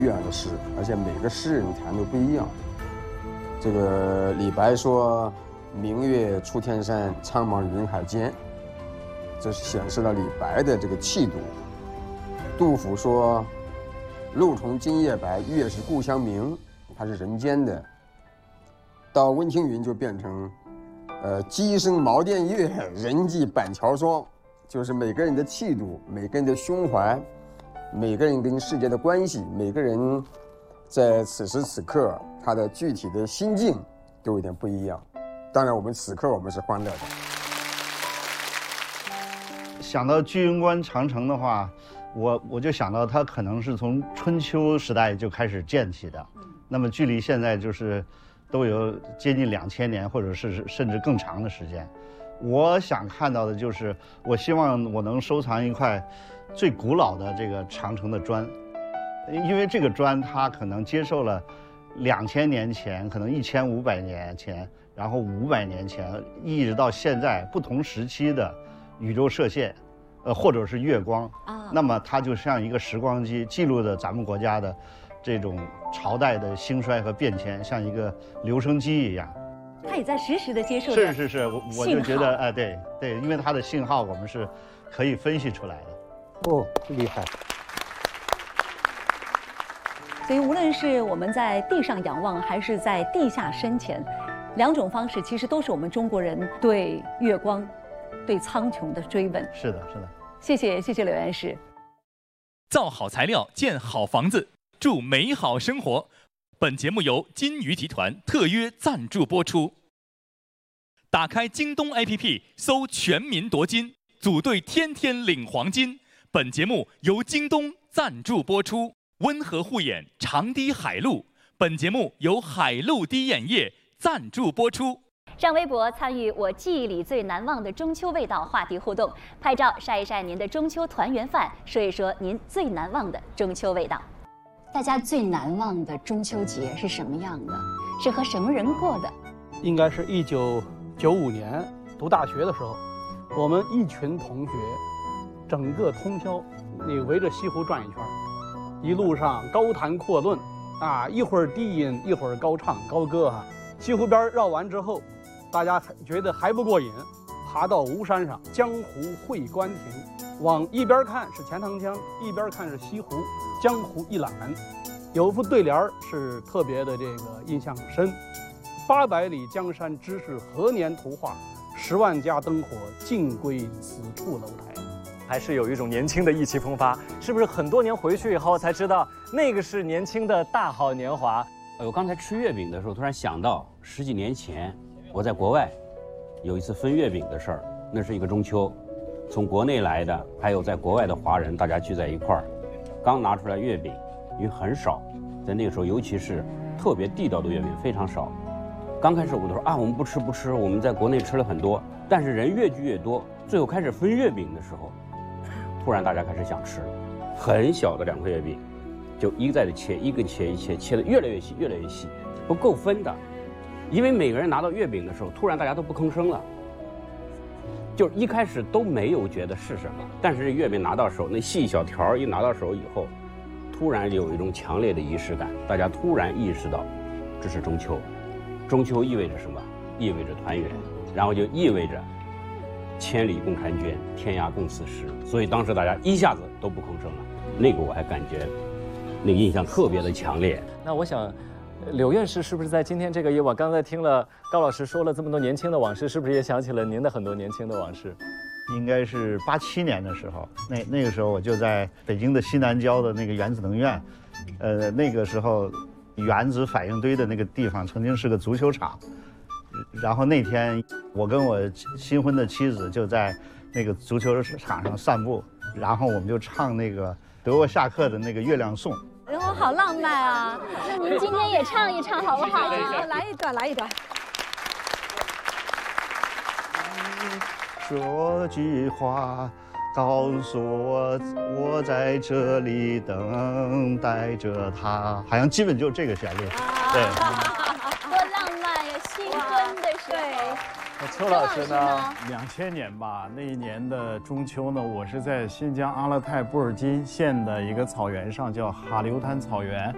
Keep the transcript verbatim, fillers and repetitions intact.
悦耳的诗，而且每个诗人谈的不一样。这个李白说“明月出天山，苍茫云海间”，这是显示了李白的这个气度。杜甫说“露从今夜白，月是故乡明”，它是人间的。到温庭筠就变成呃，鸡声茅店月，人迹板桥霜，就是每个人的气度，每个人的胸怀，每个人跟世界的关系，每个人在此时此刻他的具体的心境都有点不一样。当然，我们此刻我们是欢乐的。 想到居庸关长城的话，我我就想到它可能是从春秋时代就开始建起的，那么距离现在就是都有接近两千年，或者是甚至更长的时间。我想看到的就是，我希望我能收藏一块最古老的这个长城的砖，因为这个砖它可能接受了两千年前，可能一千五百年前，然后五百年前，一直到现在不同时期的宇宙射线，呃，或者是月光啊，那么它就像一个时光机，记录着咱们国家的这种朝代的兴衰和变迁，像一个留声机一样。 它也在实时的接受。 是是是，我我就觉得，哎、呃，对对，因为它的信号我们是可以分析出来的。 哦，厉害。 所以无论是我们在地上仰望，还是在地下深潜，两种方式其实都是我们中国人对月光、对苍穹的追问。 是的，是的。 谢谢谢谢柳院士。 造好材料，建好房子，祝美好生活。本节目由金鱼集团特约赞助播出。打开京东 A P P， 搜“全民夺金”，组队天天领黄金。本节目由京东赞助播出。温和护眼长堤海路，本节目由海陆堤眼业赞助播出。 上微博参与我记忆里最难忘的中秋味道话题互动，拍照晒一晒您的中秋团圆饭，说一说您最难忘的中秋味道。 大家最难忘的中秋节是什么样的？是和什么人过的？ 应该是一九九五年读大学的时候，我们一群同学，整个通宵，你围着西湖转一圈，一路上高谈阔论，啊，一会儿低吟，一会儿高唱高歌哈、啊。西湖边绕完之后，大家觉得还不过瘾，爬到吴山上，江湖会观亭，往一边看是钱塘江，一边看是西湖，江湖一览。有一副对联是特别的这个印象深：八百里江山知是何年图画，十万家灯火尽归此处楼台。 还是有一种年轻的意气风发，是不是很多年回去以后才知道那个是年轻的大好年华？ 我刚才吃月饼的时候，突然想到十几年前我在国外有一次分月饼的事儿。那是一个中秋，从国内来的还有在国外的华人，大家聚在一块儿，刚拿出来月饼，因为很少，在那个时候，尤其是特别地道的月饼非常少。刚开始我都说啊，我们不吃不吃，我们在国内吃了很多，但是人越聚越多，最后开始分月饼的时候，突然大家开始想吃了，很小的两块月饼，就一再的切，一个切一切，切的越来越细，越来越细，不够分的，因为每个人拿到月饼的时候，突然大家都不吭声了。就是一开始都没有觉得是什么，但是月饼拿到手，那细小条一拿到手以后，突然有一种强烈的仪式感，大家突然意识到，这是中秋。中秋意味着什么？意味着团圆，然后就意味着千里共婵娟，天涯共此时。所以当时大家一下子都不吭声了，那个我还感觉，那个印象特别的强烈。 那我想。柳院士是不是在今天这个夜晚，刚才听了高老师说了这么多年轻的往事，是不是也想起了您的很多年轻的往事？ 应该是八七年的时候，那那个时候我就在北京的西南郊的那个原子能院，呃，那个时候原子反应堆的那个地方曾经是个足球场，然后那天我跟我新婚的妻子就在那个足球场上散步，然后我们就唱那个德沃夏克的那个《月亮颂》。 哎呦，好浪漫啊！ 那您今天也唱一唱好不好？ 来一段，来一段。 说句话，告诉我，我在这里等待着他。好像基本就是这个旋律。 啊、对，多浪漫呀！新婚的时候。 那邱老师呢？ 两千年吧，那一年的中秋呢，我是在新疆阿勒泰布尔津县的一个草原上，叫哈留滩草原。